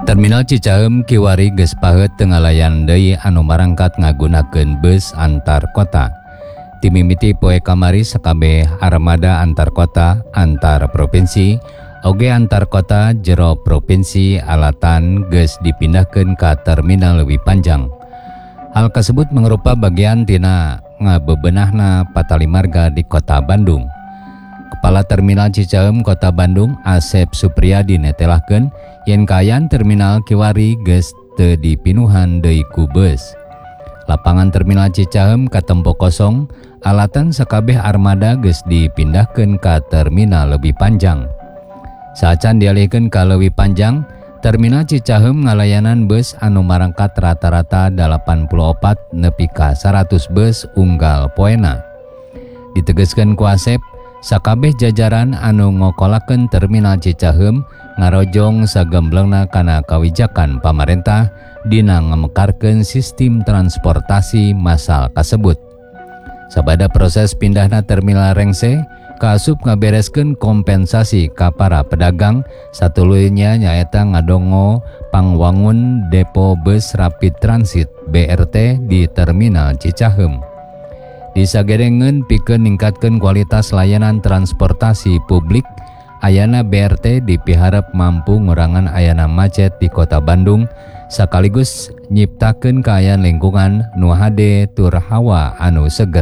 Terminal Cicaheum kiwari geus paheut teu ngalayan deui anu marangkat ngagunakeun bus antar kota. Timimiti poe kamari sakabeh armada antar kota, antar provinsi, oge antar kota jero provinsi alatan geus dipindahkeun ka terminal leuwih panjang. Hal kasebut mangrupa bagian tina ngabebenahna patali marga di Kota Bandung. Kepala Terminal Cicaheum Kota Bandung Asep Supriyadi netelahkeun yen kaayaan terminal kiwari geus teu dipinuhan deui ku beus. Lapangan Terminal Cicaheum katempo kosong, alatan sakabeh armada geus dipindahkeun ka terminal leuwih panjang. Saacan dialihkeun ka leuwih panjang, Terminal Cicaheum ngalayanan bus anu marangkat rata-rata 84 nepi ka 100 bus unggal poena. Ditegaskeun ku Asep, sakabeh jajaran anu ngokolakeun Terminal Cicaheum ngarojong sagemblengna kana kawijakan pamarentah dina ngamekarkeun sistem transportasi massal kasebut. Sabada proses pindahna terminal rengse, kaasup ngabereskeun kompensasi ka para pedagang, satuluynya nyaeta ngadongo pangwangun depo bus rapid transit BRT di Terminal Cicaheum. Disagerengeun pikeun ningkatkeun kualitas layanan transportasi publik, ayana BRT dipiharep mampu ngurangan ayana macet di Kota Bandung, sakaligus nyiptakeun kaayaan lingkungan nu hade tur hawa anu seger.